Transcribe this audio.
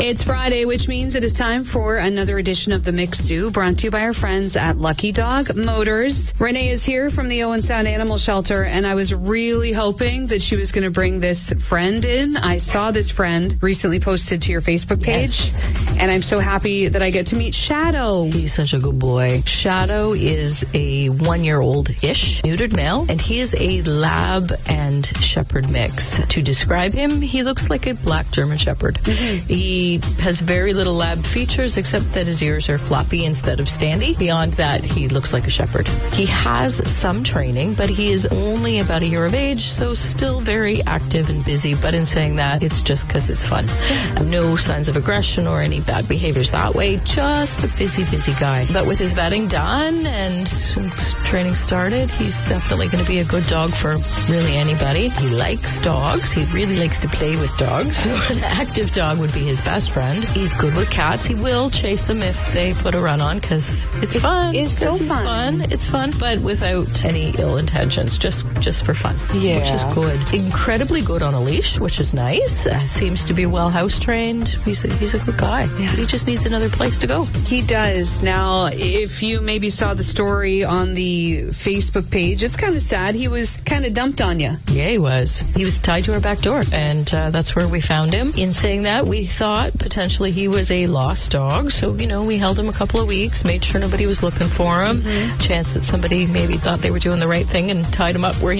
It's Friday, which means it is time for another edition of the Mix Zoo, brought to you by our friends at Lucky Dog Motors. Renee is here from the Owen Sound Animal Shelter, and I was really hoping that she was going to bring this friend in. I saw this friend recently posted to your Facebook page, and I'm so happy that I get to meet Shadow. He's such a good boy. Shadow is a 1-year-old-ish neutered male, and he is a lab and shepherd mix. To describe him, he looks like a black German shepherd. He has very little lab features, except that his ears are floppy instead of standy. Beyond that, he looks like a shepherd. He has some training, but he is only about a year of age, so still very active and busy. But in saying that, it's just because it's fun. No signs of aggression or any bad behaviors that way. Just a busy guy. But with his vetting done and training started, he's definitely going to be a good dog for really anybody. He likes dogs. He really likes to play with dogs. So an active dog would be his best friend. He's good with cats. He will chase them if they put a run on because it's fun. It's so fun. It's fun, but without any ill intentions. Just for fun. Yeah. Which is good. Incredibly good on a leash, which is nice. Seems to be well house trained. He's a good guy. Yeah. He just needs another place to go. He does. Now, if you maybe saw the story on the Facebook page, it's kind of sad. He was kind of dumped on you. Yeah, he was. He was tied to our back door, and that's where we found him. In saying that, we thought potentially he was a lost dog, so, we held him a couple of weeks, made sure nobody was looking for him. Chance that somebody maybe thought they were doing the right thing and tied him up where he